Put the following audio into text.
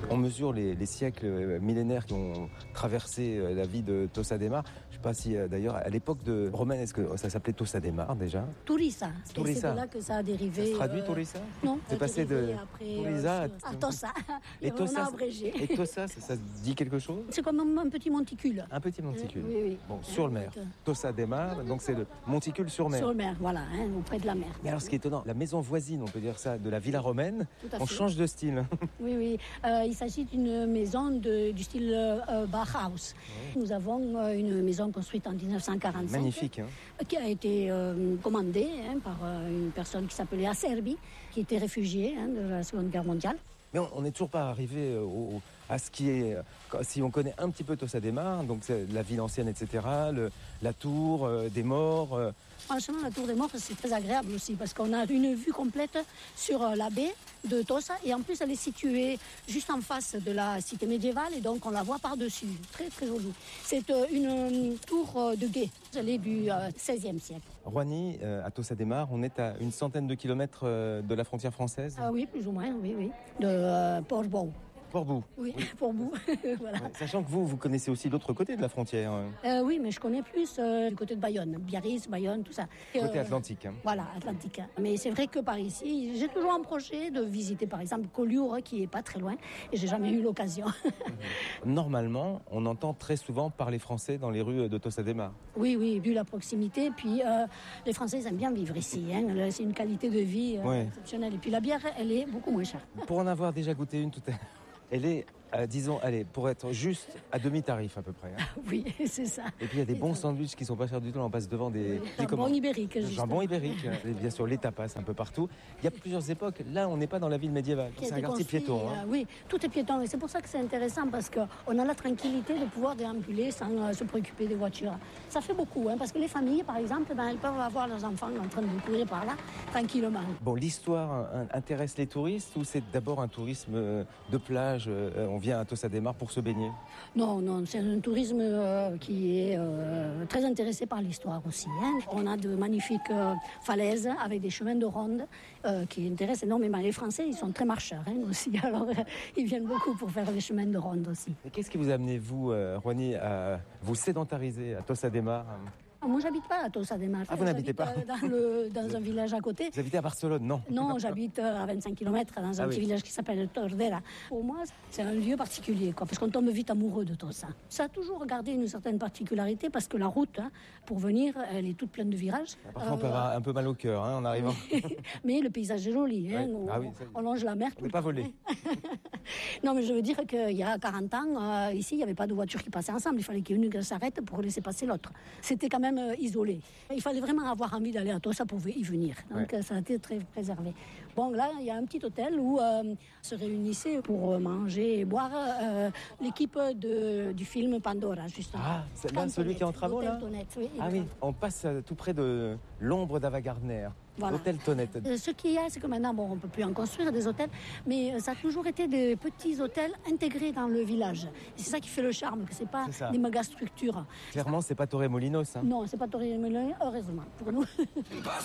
On mesure les siècles millénaires qui ont traversé la vie de Tossa de Mar. Je ne sais pas si d'ailleurs à l'époque romaine, est-ce que ça s'appelait Tossa de Mar déjà? Tourissa. C'est de là que ça a dérivé. Ça se traduit Tourissa? Non. C'est passé de Tourissa à Tossa. Et Tossa, abrégé. Et Tossa, ça dit quelque chose? C'est comme un petit monticule. Un petit monticule. Oui. Bon, sur mer. Tossa de Mar, donc c'est le monticule sur mer. Sur mer, voilà, auprès de la mer. Mais alors ce qui est étonnant, la maison voisine, on peut dire ça, de la Villa romaine, on change de style. Oui. Il s'agit d'une maison du style Bauhaus. Oui. Nous avons une maison construite en 1945. Magnifique. Qui a été commandée par une personne qui s'appelait Acerbi, qui était réfugiée de la Seconde Guerre mondiale. Mais on n'est toujours pas arrivé à ce qui est... Si on connaît un petit peu Tossa de Mar, donc la ville ancienne, etc., la tour des morts... Franchement, la tour des morts, c'est très agréable aussi, parce qu'on a une vue complète sur la baie de Tossa, et en plus, elle est située juste en face de la cité médiévale, et donc on la voit par-dessus. Très, très jolie. C'est une tour de guet. Elle est du XVIe siècle. Roigny, à Tossa de Mar, on est à une centaine de kilomètres de la frontière française? Oui, plus ou moins, oui. De Port-Bou. Port-Bou. Oui, Port-Bou. Voilà. Ouais, sachant que vous connaissez aussi l'autre côté de la frontière. Oui, mais je connais plus du côté de Bayonne, Biarritz, Bayonne, tout ça. Côté Atlantique. Voilà, Atlantique. Mais c'est vrai que par ici, j'ai toujours un projet de visiter, par exemple, Collioure, qui est pas très loin, et j'ai jamais eu l'occasion. Normalement, on entend très souvent parler français dans les rues de Tossa de Mar. Oui, vu la proximité. Puis les Français aiment bien vivre ici. C'est une qualité de vie exceptionnelle. Et puis la bière, elle est beaucoup moins chère. Pour en avoir déjà goûté une tout à l'heure. Elle est, disons, pour être juste à demi-tarif à peu près. Oui, c'est ça. Et puis il y a des bons sandwichs qui sont pas chers du tout. On passe devant des... Jambon ibérique, justement. Jambon ibérique. Et bien sûr, les tapas un peu partout. Il y a plusieurs époques. Là, on n'est pas dans la ville médiévale. C'est un quartier piéton. Oui, tout est piéton. Et c'est pour ça que c'est intéressant, parce qu'on a la tranquillité de pouvoir déambuler sans se préoccuper des voitures. Ça fait beaucoup, parce que les familles, par exemple, elles peuvent avoir leurs enfants en train de courir par là, tranquillement. Bon, l'histoire intéresse les touristes, ou c'est d'abord un tourisme de plage? On vient à Tossa de Mar pour se baigner? Non, c'est un tourisme qui est très intéressé par l'histoire aussi. On a de magnifiques falaises avec des chemins de ronde qui intéressent énormément. Les Français, ils sont très marcheurs aussi, alors ils viennent beaucoup pour faire les chemins de ronde aussi. Et qu'est-ce qui vous a amené, vous, Roigny, à vous sédentariser à Tossa de Mar? Moi, j'habite pas à Tossa de Mar. Vous n'habitez pas dans un village à côté. Vous habitez à Barcelone, non? Non, j'habite à 25 km dans un petit village qui s'appelle Tordera. Pour moi, c'est un lieu particulier, parce qu'on tombe vite amoureux de Tossa. Ça a toujours gardé une certaine particularité, parce que la route, pour venir, elle est toute pleine de virages. Parfois, on peut avoir un peu mal au cœur en arrivant. Mais le paysage est joli. On longe la mer. On n'est pas volé. Non, mais je veux dire qu'il y a 40 ans, ici, il n'y avait pas de voitures qui passaient ensemble. Il fallait qu'il y ait une qui s'arrête pour laisser passer l'autre. C'était quand même isolé. Il fallait vraiment avoir envie d'aller à Tossa pour y venir. Donc, ça a été très préservé. Bon, là, il y a un petit hôtel où se réunissaient pour manger et boire l'équipe du film Pandora, justement. Ah, c'est là, celui qui est en travaux, là? Oui, on passe tout près de l'ombre d'Ava Gardner. Voilà. Hôtel Tonnette. Ce qu'il y a, c'est que maintenant, on ne peut plus en construire des hôtels, mais ça a toujours été des petits hôtels intégrés dans le village. Et c'est ça qui fait le charme, que c'est pas des méga structures. Clairement, c'est pas Torremolinos. Non, c'est pas Torremolinos, heureusement pour nous.